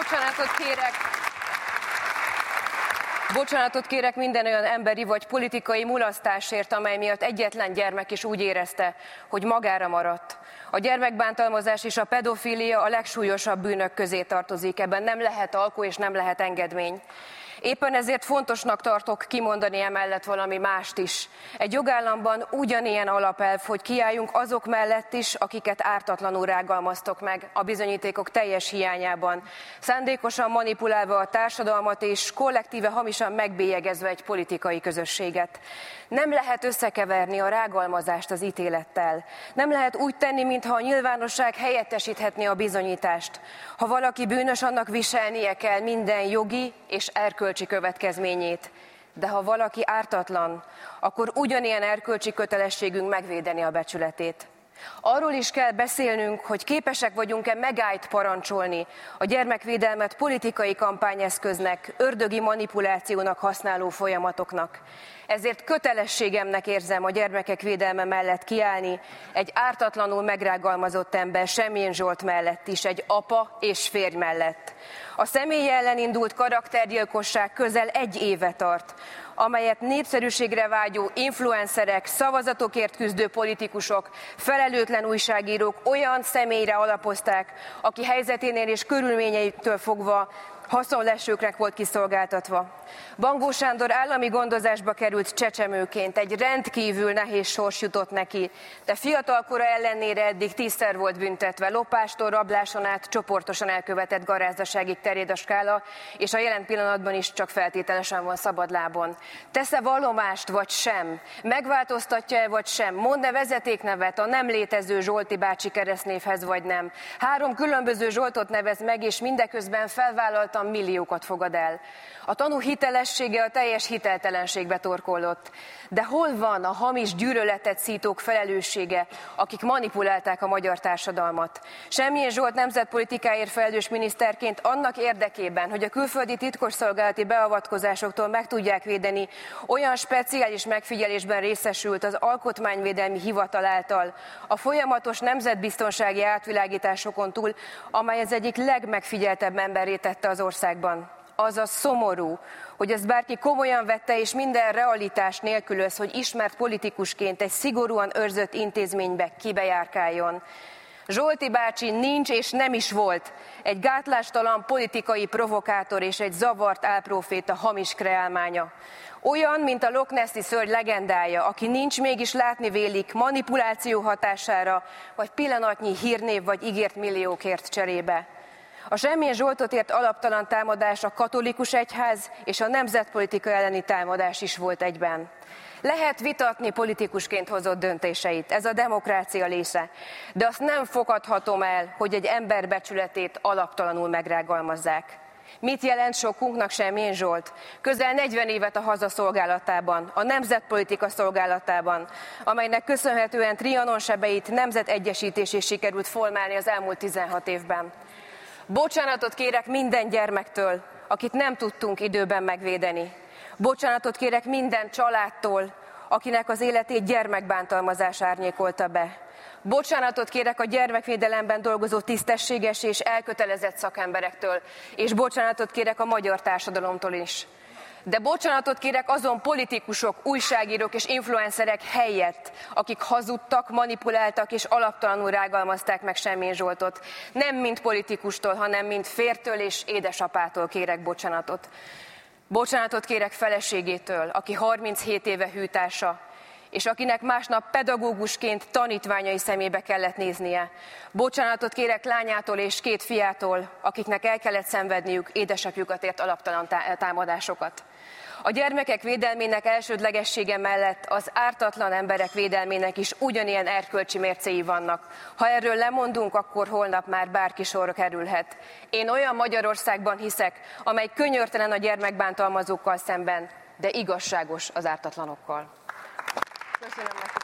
Bocsánatot kérek minden olyan emberi vagy politikai mulasztásért, amely miatt egyetlen gyermek is úgy érezte, hogy magára maradt. A gyermekbántalmazás és a pedofília a legsúlyosabb bűnök közé tartozik, ebben nem lehet alkú és nem lehet engedmény. Éppen ezért fontosnak tartok kimondani emellett valami mást is. Egy jogállamban ugyanilyen alapelv, hogy kiálljunk azok mellett is, akiket ártatlanul rágalmaztok meg a bizonyítékok teljes hiányában, szándékosan manipulálva a társadalmat és kollektíve hamisan megbélyegezve egy politikai közösséget. Nem lehet összekeverni a rágalmazást az ítélettel. Nem lehet úgy tenni, mintha a nyilvánosság helyettesíthetné a bizonyítást. Ha valaki bűnös, annak viselnie kell minden jogi és erkölcsi következményét. De ha valaki ártatlan, akkor ugyanilyen erkölcsi kötelességünk megvédeni a becsületét. Arról is kell beszélnünk, hogy képesek vagyunk-e megállt parancsolni a gyermekvédelmet politikai kampányeszköznek, ördögi manipulációnak használó folyamatoknak. Ezért kötelességemnek érzem a gyermekek védelme mellett kiállni, egy ártatlanul megrágalmazott ember, Semjén Zsolt mellett is, egy apa és férj mellett. A személye ellen indult karaktergyilkosság közel 1 éve tart, amelyet népszerűségre vágyó influencerek, szavazatokért küzdő politikusok, felelőtlen újságírók olyan személyre alapozták, aki helyzeténél és körülményeitől fogva haszonlesőknek volt kiszolgáltatva. Bangó Sándor állami gondozásba került csecsemőként, egy rendkívül nehéz sors jutott neki, de fiatalkora ellenére eddig 10-szer volt büntetve, lopástól rabláson át csoportosan elkövetett garázdaságig terjed a skála, és a jelen pillanatban is csak feltételesen van szabadlábon. Tesz-e vallomást vagy sem? Megváltoztatja-e vagy sem? Mond-e vezetéknevet a nem létező Zsolti bácsi keresztnévhez vagy nem? 3 különböző Zsoltot nevez meg, és mindeközben felvállaltan milliókat fogad el. A tanú hitelessége a teljes hiteltelenségbe torkollott. De hol van a hamis gyűlöletet szítók felelőssége, akik manipulálták a magyar társadalmat? Semjén Zsolt nemzetpolitikáért felelős miniszterként annak érdekében, hogy a külföldi titkosszolgálati beavatkozásoktól meg tudják védeni, olyan speciális megfigyelésben részesült az Alkotmányvédelmi Hivatal által a folyamatos nemzetbiztonsági átvilágításokon túl, amely az egyik legmegfigyeltebb emberré tette az országban. Az a szomorú, hogy ezt bárki komolyan vette és minden realitás nélkülöz, hogy ismert politikusként egy szigorúan őrzött intézménybe kibejárkáljon. Zsolti bácsi nincs és nem is volt egy gátlástalan politikai provokátor és egy zavart álproféta hamis kreálmánya. Olyan, mint a Loch Nessi szörny legendája, aki nincs, mégis látni vélik manipuláció hatására, vagy pillanatnyi hírnév vagy ígért milliókért cserébe. A Semjén Zsoltot ért alaptalan támadás a katolikus egyház és a nemzetpolitika elleni támadás is volt egyben. Lehet vitatni politikusként hozott döntéseit, ez a demokrácia része, de azt nem fogadhatom el, hogy egy ember becsületét alaptalanul megrágalmazzák. Mit jelent sokunknak Semjén Zsolt? Közel 40 évet a haza szolgálatában, a nemzetpolitika szolgálatában, amelynek köszönhetően Trianon sebeit nemzetegyesítésé sikerült formálni az elmúlt 16 évben. Bocsánatot kérek minden gyermektől, akit nem tudtunk időben megvédeni. Bocsánatot kérek minden családtól, akinek az életét gyermekbántalmazás árnyékolta be. Bocsánatot kérek a gyermekvédelemben dolgozó tisztességes és elkötelezett szakemberektől, és bocsánatot kérek a magyar társadalomtól is. De bocsánatot kérek azon politikusok, újságírók és influencerek helyett, akik hazudtak, manipuláltak és alaptalanul rágalmazták meg Semjén Zsoltot. Nem mint politikustól, hanem mint férjtől és édesapától kérek bocsánatot. Bocsánatot kérek feleségétől, aki 37 éve hűtársa, és akinek másnap pedagógusként tanítványai szemébe kellett néznie. Bocsánatot kérek lányától és 2 fiától, akiknek el kellett szenvedniük édesapjukat ért alaptalan támadásokat. A gyermekek védelmének elsődlegessége mellett az ártatlan emberek védelmének is ugyanilyen erkölcsi mércéi vannak. Ha erről lemondunk, akkor holnap már bárki sorra kerülhet. Én olyan Magyarországban hiszek, amely könyörtelen a gyermekbántalmazókkal szemben, de igazságos az ártatlanokkal. Köszönöm nektek.